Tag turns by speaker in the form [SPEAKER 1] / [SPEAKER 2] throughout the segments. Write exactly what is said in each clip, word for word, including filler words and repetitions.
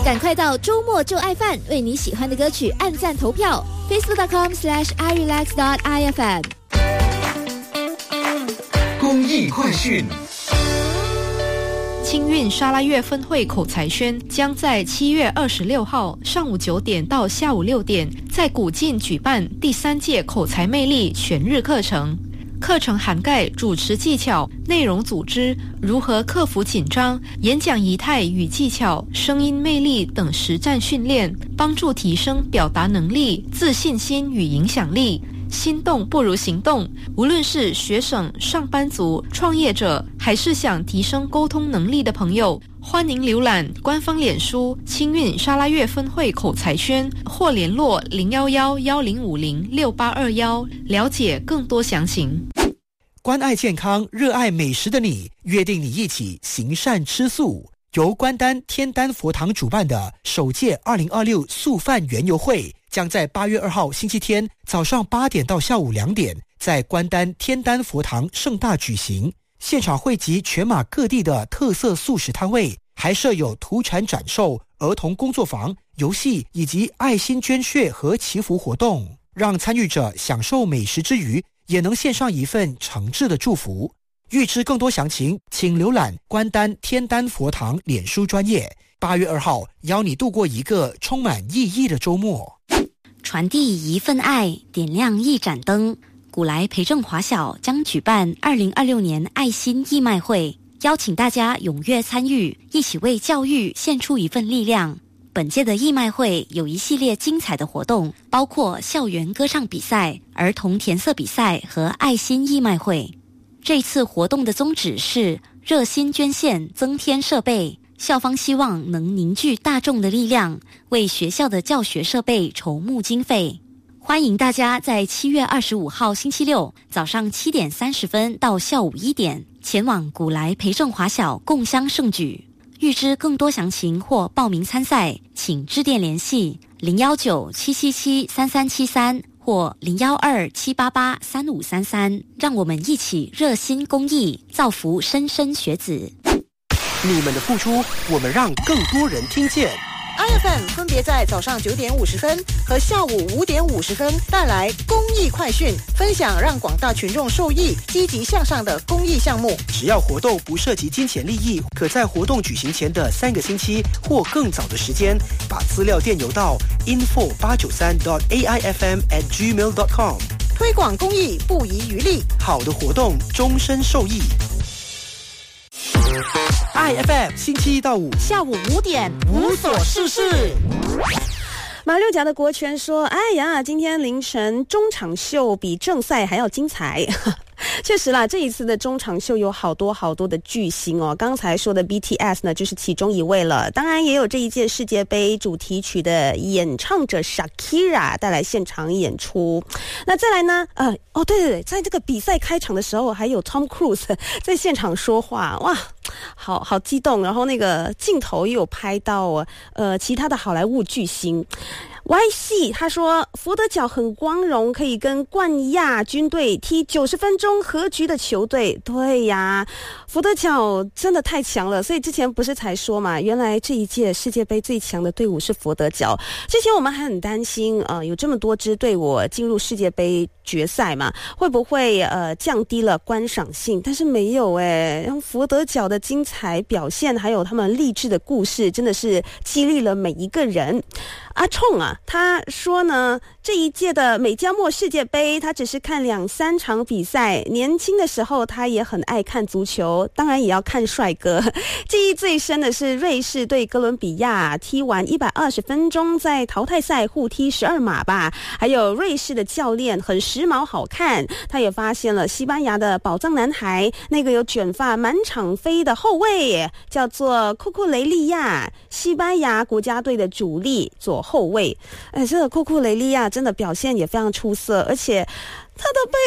[SPEAKER 1] 赶快到周末就爱饭为你喜欢的歌曲按赞投票 facebook.com slash irelax.ifm。
[SPEAKER 2] 公益快讯。
[SPEAKER 3] 清运沙拉越分会口才轩将在七月二十六号上午九点到下午六点在古晋举办第三届口才魅力全日课程。课程涵盖主持技巧、内容组织、如何克服紧张、演讲仪态与技巧、声音魅力等实战训练，帮助提升表达能力、自信心与影响力。心动不如行动，无论是学生、上班族、创业者，还是想提升沟通能力的朋友，欢迎浏览官方脸书清运沙拉越分会口才轩，或联络零一一一零五零六八二一，了解更多详情。
[SPEAKER 4] 关爱健康、热爱美食的你，约定你一起行善吃素。由关丹天丹佛堂主办的首届二零二六素饭园游会，将在八月二号星期天早上八点到下午两点，在关丹天丹佛堂盛大举行。现场汇集全马各地的特色素食摊位，还设有土产展售、儿童工作坊、游戏以及爱心捐血和祈福活动，让参与者享受美食之余，也能献上一份诚挚的祝福。预知更多详情，请浏览关丹天丹佛堂脸书专页。八月二号，邀你度过一个充满意义的周末。
[SPEAKER 5] 传递一份爱，点亮一盏灯。古来培正华小将举办二零二六年爱心义卖会，邀请大家踊跃参与，一起为教育献出一份力量。本届的义卖会有一系列精彩的活动，包括校园歌唱比赛、儿童填色比赛和爱心义卖会。这次活动的宗旨是热心捐献，增添设备。校方希望能凝聚大众的力量，为学校的教学设备筹募经费。欢迎大家在七月二十五号星期六早上七点三十分到下午一点前往古来培正华小共襄盛举。预知更多详情或报名参赛，请致电联系零一九七七七三三七三或零一二七八八三五三三，让我们一起热心公益，造福莘莘学子。
[SPEAKER 4] 你们的付出，我们让更多人听见。
[SPEAKER 6] I F M 分别在早上九点五十分和下午五点五十分带来公益快讯，分享让广大群众受益、积极向上的公益项目。
[SPEAKER 4] 只要活动不涉及金钱利益，可在活动举行前的三个星期或更早的时间，把资料电邮到 info 八九三 dot a i f m at gmail dot com。
[SPEAKER 6] 推广公益不遗余力，
[SPEAKER 4] 好的活动终身受益。I F M 星期一到五
[SPEAKER 6] 下午五点无所事事。
[SPEAKER 7] 马六甲的国权说：“哎呀，今天凌晨中场秀比正赛还要精彩。”确实啦，这一次的中场秀有好多好多的巨星哦。刚才说的 B T S 呢，就是其中一位了。当然，也有这一届世界杯主题曲的演唱者 Shakira 带来现场演出。那再来呢？呃，哦，对对对，在这个比赛开场的时候，还有 Tom Cruise 在现场说话，哇，好好激动。然后那个镜头也有拍到呃其他的好莱坞巨星。Y C 他说佛得角很光荣，可以跟冠亚军队踢九十分钟和局的球队。对呀，佛得角真的太强了，所以之前不是才说嘛，原来这一届世界杯最强的队伍是佛得角。之前我们还很担心呃有这么多支队伍进入世界杯决赛嘛，会不会呃降低了观赏性？但是没有诶，然后佛得角的精彩表现还有他们励志的故事，真的是激励了每一个人。阿冲啊，他说呢，这一届的美加墨世界杯，他只是看两三场比赛。年轻的时候，他也很爱看足球，当然也要看帅哥。记忆最深的是瑞士对哥伦比亚，踢完一百二十分钟，在淘汰赛互踢十二码吧。还有瑞士的教练很时髦好看，他也发现了西班牙的宝藏男孩，那个有卷发满场飞的后卫，叫做库库雷利亚，西班牙国家队的主力左后卫。哎，这个库库雷利亚真的表现也非常出色，而且他的背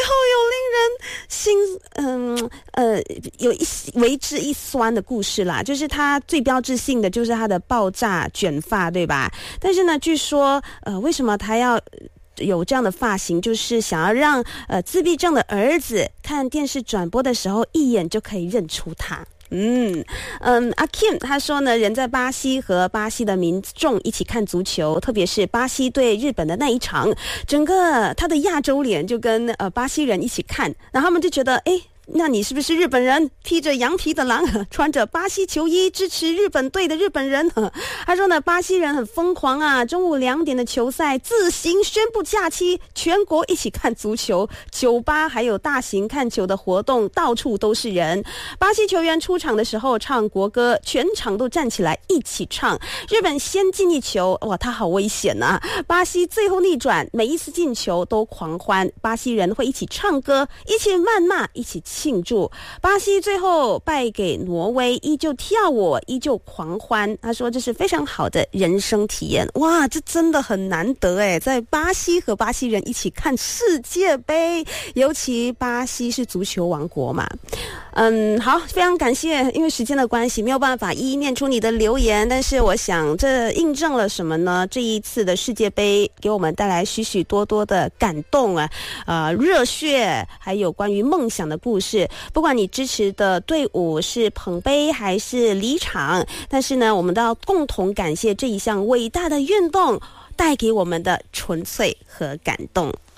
[SPEAKER 7] 后有令人心嗯呃有一为之一酸的故事啦，就是他最标志性的就是他的爆炸卷发，对吧？但是呢，据说呃为什么他要有这样的发型，就是想要让呃自闭症的儿子看电视转播的时候一眼就可以认出他。 嗯嗯，阿 Kim 他说呢，人在巴西和巴西的民众一起看足球，特别是巴西对日本的那一场，整个他的亚洲脸就跟呃巴西人一起看，然后他们就觉得诶，那你是不是日本人？披着羊皮的狼，穿着巴西球衣支持日本队的日本人。他说呢，巴西人很疯狂啊，中午两点的球赛自行宣布假期，全国一起看足球，酒吧还有大型看球的活动，到处都是人。巴西球员出场的时候唱国歌，全场都站起来一起唱。日本先进一球，哇，他好危险啊！巴西最后逆转，每一次进球都狂欢，巴西人会一起唱歌，一起谩骂，一起庆祝。巴西最后败给挪威，依旧跳舞，依旧狂欢。他说这是非常好的人生体验。哇，这真的很难得诶，在巴西和巴西人一起看世界杯，尤其巴西是足球王国嘛。嗯，好，非常感谢，因为时间的关系没有办法一一念出你的留言，但是我想这印证了什么呢？这一次的世界杯给我们带来许许多多的感动啊，呃，热血，还有关于梦想的故事。不管你支持的队伍是捧杯还是离场，但是呢，我们都要共同感谢这一项伟大的运动带给我们的纯粹和感动。